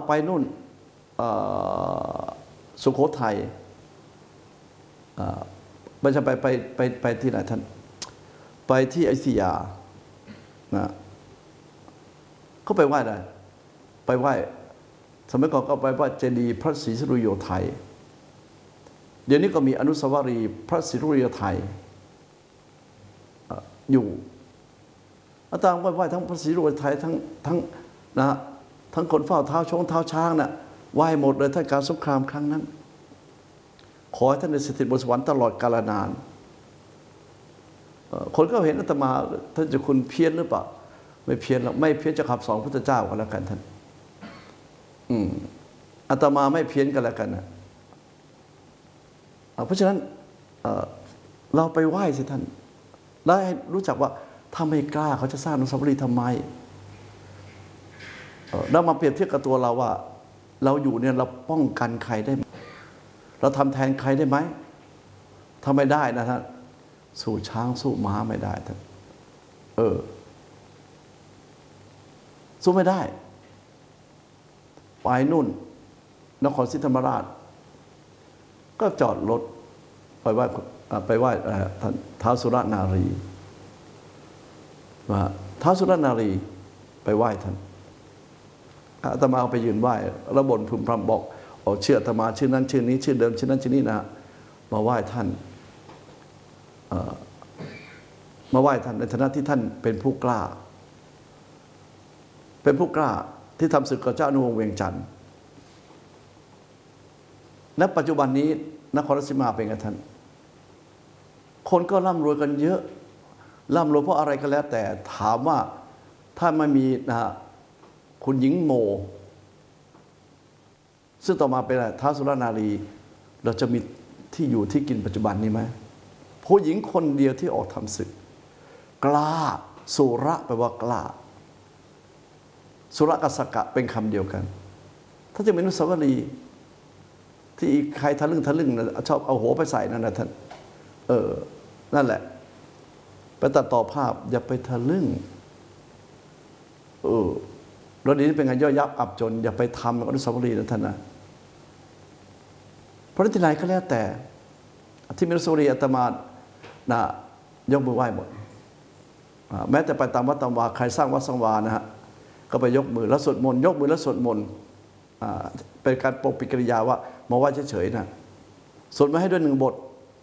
ไปนู่นสุโขทัยไม่ใช่ไปที่ไหนท่านไปที่อยุธยานะเขาไปไหว้อะไรไปไหว้สมัยก่อนก็ไปไหว้เจดีย์พระศรีสุริโยไทยเดี๋ยวนี้ก็มีอนุสาวรีย์พระศรีสุริโยไทยอยู่อาตมาไหว้ทั้งพระศรีสุริโยไทยทั้งนะทั้งคนเฝ้าเท้าช้างน่ะไหว้หมดเลยท่านการสงครามครั้งนั้นขอให้ท่านได้สถิตบนสวรรค์ตลอดกาลนานคนก็เห็นอาตมาท่านจะคุณเพี้ยนหรือเปล่าไม่เพี้ยนหรอกไม่เพี้ยนจะขับสองพุทธเจ้ากันแล้วกันท่านอาตมาไม่เพี้ยนกันแล้วกันนะเพราะฉะนั้นเราไปไหว้สิท่านได้รู้จักว่าถ้าไม่กล้าเขาจะสร้างอนุสาวรีย์ทำไมแล้วมาเปรียบเทียบกับตัวเราว่าเราอยู่เนี่ยเราป้องกันใครได้เราทำแทนใครได้ไหมถ้าไม่ได้นะท่านสู้ช้างสู้ม้าไม่ได้ท่านสู้ไม่ได้ไปนู่นนครศรีธรรมราชก็จอดรถไปไหว้ท่านท้าวสุรนารีว่าท้าวสุรนารีไปไหว้ท่านอาตมาเอาไปยืนไหว้แล้วบ่นพึมพำบอกเชื่ออาตมาชื่อนั้นชื่อนี้ชื่อเดิมชื่อนั้นชื่อนี้นะมาไหว้ท่านมาไหว้ท่านในฐานะที่ท่านเป็นผู้กล้าที่ทำศึกกับเจ้าอนุวงศ์เวียงจันทร์ณปัจจุบันนี้นครราชสีมาเป็นไงท่านคนก็ร่ำรวยกันเยอะร่ำรวยเพราะอะไรก็แล้วแต่ถามว่าถ้าไม่มีคุณหญิงโมซึ่งต่อมาเป็นท้าวสุรนารีเราจะมีที่อยู่ที่กินปัจจุบันนี้ไหมผู้หญิงคนเดียวที่ออกทำศึกกล้าสุระแปลว่ากล้าสุระกับสกะเป็นคำเดียวกันถ้าจะเป็นอนุสาวรีย์ที่ใครทะลึ่งชอบเอาหัวไปใส่นั่นนะท่านนั่นแหละไปตัดต่อภาพอย่าไปทะลึ่งรถนี้เป็นงานย่อยยับอับจนอย่าไปทำอนุสาวรีย์นะท่านนะเพราะที่ไหนก็แล้วแต่ที่มีอนุสาวรีย์อาตมายกมือไหว้หมดแม้แต่ไปตามวัดตามวาใครสร้างวัดสร้างวานะฮะก็ไปยกมือแล้วสวดมนต์ยกมือแล้วสวดมนต์เป็นการปกปิดกิริยาว่ามาไหว้เฉยๆนะสวดมาให้ด้วยหนึ่งบท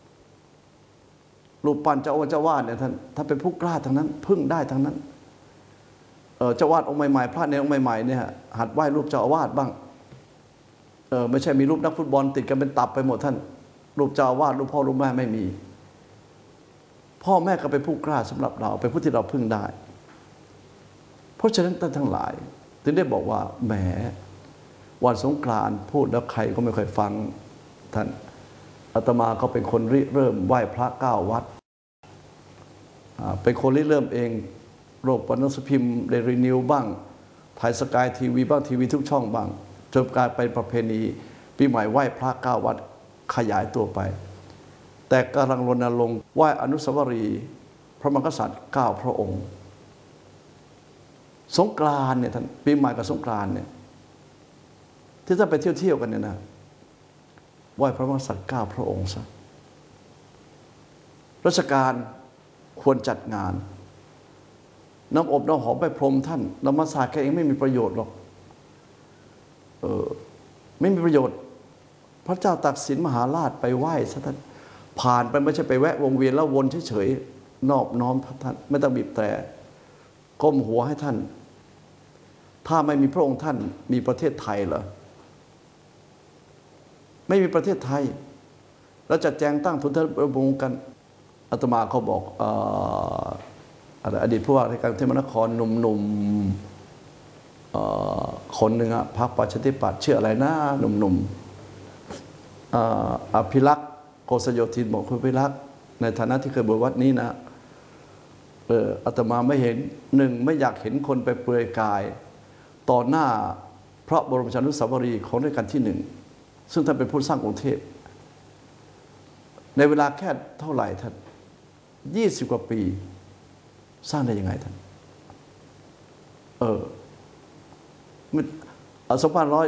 รูปปั้นเจ้าอาวาสเนี่ยท่านเป็นผู้กล้าทั้งนั้นพึ่งได้ทั้งนั้นเจ้าอาวาสองค์ใหม่ๆพระในองค์ใหม่ๆเนี่ยหัดไหว้รูปเจ้าอาวาสบ้างไม่ใช่มีรูปนักฟุตบอลติดกันเป็นตับไปหมดท่านรูปเจ้าอาวาสรูปพ่อรูปแม่ไม่มีพ่อแม่ก็เป็นผู้กล้าสำหรับเราเป็นผู้ที่เราพึ่งได้เพราะฉะนั้นท่านทั้งหลายถึงได้บอกว่าแหมวันสงกรานต์พูดแล้วใครก็ไม่ค่อยฟังท่านอาตมาก็เป็นคนริเริ่มไหว้พระ9 วัดเป็นคนริเริ่มเองโลกหนังสือพิมพ์เดลินิวบ้างไทยสกายทีวีบ้างทีวีทุกช่องบ้างจนกลายเป็นประเพณีปีใหม่ไหว้พระ9 วัดขยายตัวไปแต่กำลังรณรงค์ไหว้อนุสาวรีย์พระมหากษัตริย์9 พระองค์สงกรานต์เนี่ยท่านปีใหม่กับสงกรานต์เนี่ยที่ท่านไปเที่ยวกันเนี่ยนะไหว้พระมหากษัตริย์9 พระองค์ซะราชการควรจัดงานน้ำอบน้ำหอมไปพรมท่านน้ำมัสาแกเองไม่มีประโยชน์หรอกไม่มีประโยชน์พระเจ้าตากสินมหาราชไปไหว้ซะท่านผ่านไปไม่ใช่ไปแวะวงเวียนแล้ววนเฉยๆนอบน้อมพระท่านไม่ต้องบีบแต่ก้มหัวให้ท่านถ้าไม่มีพระองค์ท่านมีประเทศไทยเหรอไม่มีประเทศไทยแล้วจัดแจงตั้งทุนทบวงกันอาตมาเขาบอกอดีตผู้ว่าราชการกรุงเทพมหานครหนุ่มคนหนึ่งพรรคประชาธิปัตย์ชื่ออะไรนะหนุ่มอภิรักษ์โกษโยธินบอกคุณอภิรักษ์ในฐานะที่เคยบวชวัดนี้นะอาตมาไม่เห็นไม่อยากเห็นคนไปเปลือยกายต่อหน้าพระบรมฉานุสาวรีย์ของรัชกาลที่1ซึ่งท่านเป็นผู้สร้างกรุงเทพในเวลาแค่เท่าไหร่ท่าน20 กว่าปีสร้างได้ยังไงท่าน2500